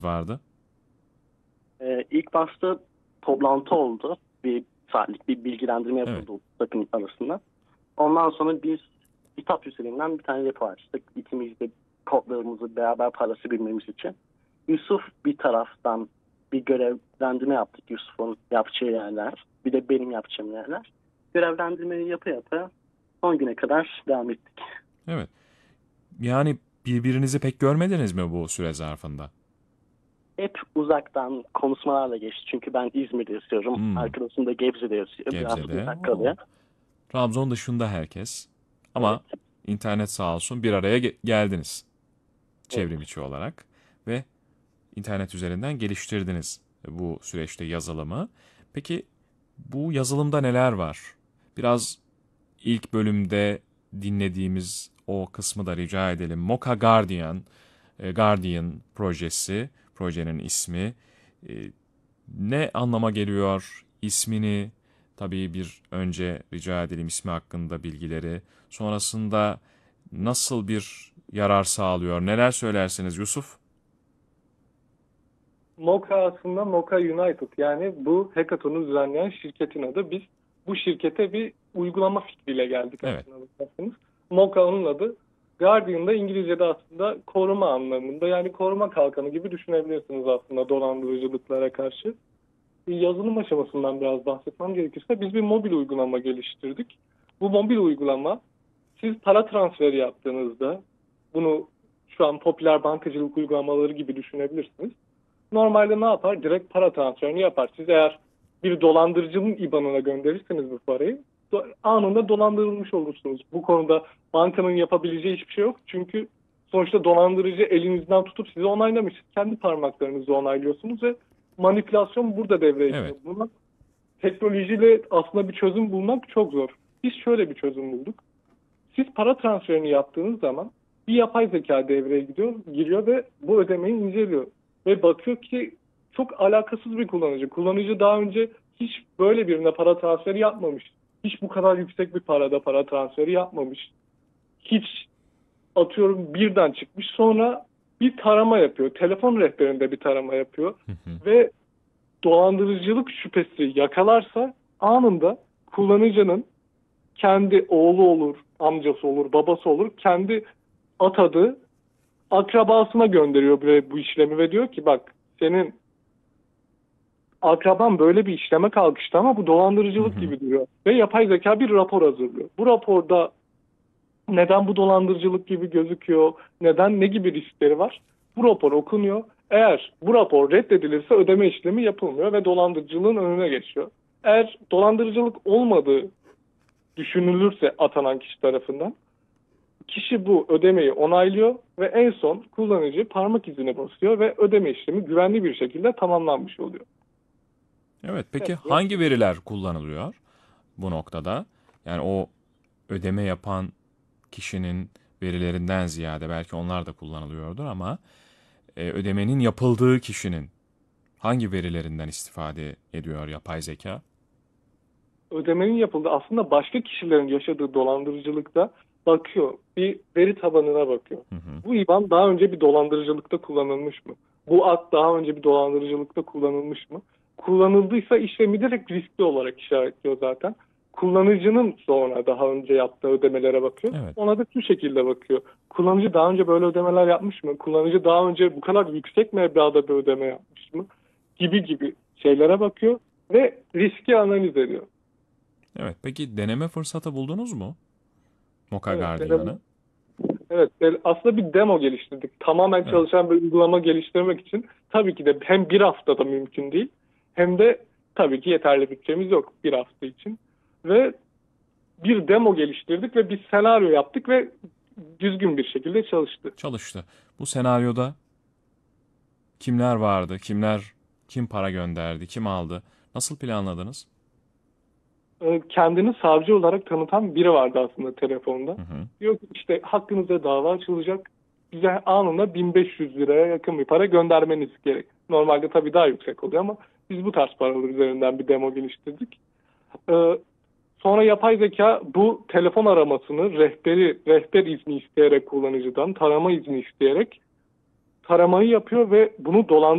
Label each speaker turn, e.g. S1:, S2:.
S1: vardı?
S2: İlk başta toplantı oldu. Bir saatlik bir bilgilendirme
S1: Evet.
S2: yapıldı takım arasında. Ondan sonra biz kitap üzerinden bir tane repo açtık. İkimiz de kodlarımızı beraber paylaşabilmemiz için. Yusuf bir taraftan bir görevlendirme yaptık. Yusuf'un yapacağı yerler. Bir de benim yapacağım yerler. Görevlendirmeyi yapa yapa son güne kadar devam ettik.
S1: Evet. Yani birbirinizi pek görmediniz mi bu süre zarfında?
S2: Hep uzaktan konuşmalarla geçti. Çünkü ben İzmir'de yaşıyorum.
S1: Hmm,
S2: Arkadaşım da Gebze'de yaşıyor. Biraz
S1: Gebze'de.
S2: uzak
S1: Oo.
S2: kalıyor.
S1: Trabzon dışında herkes.
S2: Evet.
S1: Ama internet sağ olsun bir araya geldiniz.
S2: Evet.
S1: Çevrim içi olarak. Ve internet üzerinden geliştirdiniz bu süreçte yazılımı. Peki bu yazılımda neler var? Biraz ilk bölümde dinlediğimiz o kısmı da rica edelim. Mocha Guardian, Guardian projesi, projenin ismi. E, Ne anlama geliyor? İsmini tabii bir önce rica edelim, ismi hakkında bilgileri. Sonrasında nasıl bir yarar sağlıyor? Neler söylersiniz Yusuf?
S3: Mocha aslında Mocha United, yani bu hackathon'u düzenleyen şirketin adı. Biz bu şirkete bir uygulama fikriyle geldik
S1: Evet.
S3: aslında bakarsanız. Mocha onun adı. Guardian da İngilizce'de aslında koruma anlamında, yani koruma kalkanı gibi düşünebilirsiniz aslında dolandırıcılıklara karşı. Yazılım aşamasından biraz bahsetmem gerekirse biz bir mobil uygulama geliştirdik. Bu mobil uygulama, siz para transferi yaptığınızda, bunu şu an popüler bankacılık uygulamaları gibi düşünebilirsiniz. Normalde ne yapar? Direkt para transferini yapar. Siz eğer bir dolandırıcının IBAN'ına gönderirseniz bu parayı, anında dolandırılmış olursunuz. Bu konuda bankanın yapabileceği hiçbir şey yok. Çünkü sonuçta dolandırıcı elinizden tutup sizi onaylamış. Kendi parmaklarınızla onaylıyorsunuz ve manipülasyon burada devreye
S1: Evet.
S3: giriyor. Buna teknolojiyle aslında bir çözüm bulmak çok zor. Biz şöyle bir çözüm bulduk. Siz para transferini yaptığınız zaman bir yapay zeka devreye giriyor ve bu ödemeyi inceliyor. Ve bakıyor ki çok alakasız bir kullanıcı. Kullanıcı daha önce hiç böyle birine para transferi yapmamış. Hiç bu kadar yüksek bir parada para transferi yapmamış. Hiç, atıyorum, birden çıkmış. Sonra bir tarama yapıyor. Telefon rehberinde bir tarama yapıyor. Ve dolandırıcılık şüphesi yakalarsa anında kullanıcının kendi oğlu olur, amcası olur, babası olur, kendi atadığı akrabasına gönderiyor bu işlemi ve diyor ki bak, senin akraban böyle bir işleme kalkıştı ama bu dolandırıcılık gibi duruyor. Ve yapay zeka bir rapor hazırlıyor. Bu raporda neden bu dolandırıcılık gibi gözüküyor, neden, ne gibi riskleri var? Bu rapor okunuyor. Eğer bu rapor reddedilirse ödeme işlemi yapılmıyor ve dolandırıcılığın önüne geçiyor. Eğer dolandırıcılık olmadığı düşünülürse atanan kişi tarafından, kişi bu ödemeyi onaylıyor ve en son kullanıcı parmak izini basıyor ve ödeme işlemi güvenli bir şekilde tamamlanmış oluyor.
S1: Evet, peki
S3: Evet.
S1: hangi veriler kullanılıyor bu noktada? Yani o ödeme yapan kişinin verilerinden ziyade belki onlar da kullanılıyordur ama ödemenin yapıldığı kişinin hangi verilerinden istifade ediyor yapay zeka?
S3: Ödemenin yapıldığı, aslında başka kişilerin yaşadığı dolandırıcılıkta bakıyor. Bir veri tabanına bakıyor.
S1: Hı hı.
S3: Bu IBAN daha önce bir dolandırıcılıkta kullanılmış mı? Bu ad daha önce bir dolandırıcılıkta kullanılmış mı? Kullanıldıysa işlemi direkt riskli olarak işaretliyor zaten. Kullanıcının sonra daha önce yaptığı ödemelere bakıyor.
S1: Evet.
S3: Ona da şu şekilde bakıyor. Kullanıcı daha önce böyle ödemeler yapmış mı? Kullanıcı daha önce bu kadar yüksek meblağda bir ödeme yapmış mı? Gibi gibi şeylere bakıyor ve riski analiz ediyor.
S1: Evet. Peki deneme fırsatı buldunuz mu Mocha
S3: Evet,
S1: Guardian'ı?
S3: evet, aslında bir demo geliştirdik. Tamamen
S1: Evet.
S3: çalışan bir uygulama geliştirmek için tabii ki de hem bir haftada mümkün değil, hem de tabii ki yeterli bütçemiz yok bir hafta için. Ve bir demo geliştirdik ve bir senaryo yaptık ve düzgün bir şekilde çalıştı.
S1: Çalıştı. Bu senaryoda kimler vardı? Kim para gönderdi? Kim aldı? Nasıl planladınız?
S3: Kendini savcı olarak tanıtan biri vardı aslında telefonda.
S1: Hı hı.
S3: Diyor ki işte hakkınızda dava açılacak. Bize anında 1500 liraya yakın bir para göndermeniz gerek. Normalde tabii daha yüksek oluyor ama biz bu tarz paralar üzerinden bir demo geliştirdik. Ee, Sonra yapay zeka bu telefon aramasını rehber izni isteyerek, kullanıcıdan tarama izni isteyerek taramayı yapıyor ve bunu